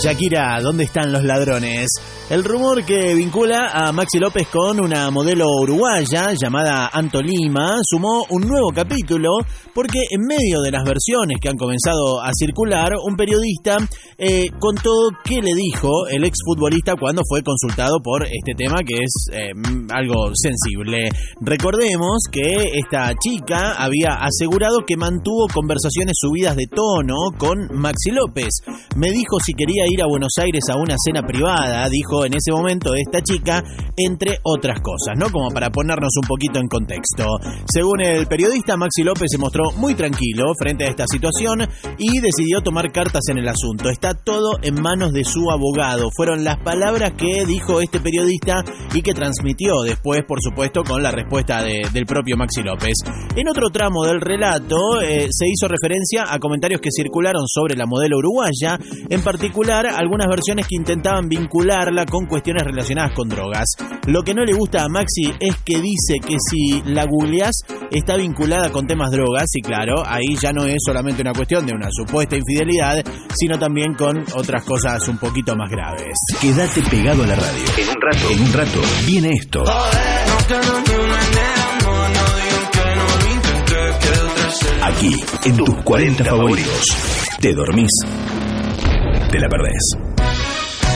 Shakira, ¿dónde están los ladrones? El rumor que vincula a Maxi López con una modelo uruguaya llamada Anto Lima sumó un nuevo capítulo porque en medio de las versiones que han comenzado a circular, un periodista contó qué le dijo el exfutbolista cuando fue consultado por este tema que es algo sensible. Recordemos que esta chica había asegurado que mantuvo conversaciones subidas de tono con Maxi López. Me dijo si quería ir a Buenos Aires a una cena privada, dijo en ese momento esta chica, entre otras cosas, ¿no? Como para ponernos un poquito en contexto. Según el periodista, Maxi López se mostró muy tranquilo frente a esta situación y decidió tomar cartas en el asunto. Está todo en manos de su abogado. Fueron las palabras que dijo este periodista y que transmitió después, por supuesto, con la respuesta del propio Maxi López. En otro tramo del relato se hizo referencia a comentarios que circularon sobre la modelo uruguaya, en particular algunas versiones que intentaban vincularla con cuestiones relacionadas con drogas. Lo que no le gusta a Maxi es que dice que si la googleás está vinculada con temas drogas, y claro, ahí ya no es solamente una cuestión de una supuesta infidelidad, sino también con otras cosas un poquito más graves. Quédate pegado a la radio. En un rato viene esto. Aquí, en tus 40 favoritos. Te dormís, te la perdés.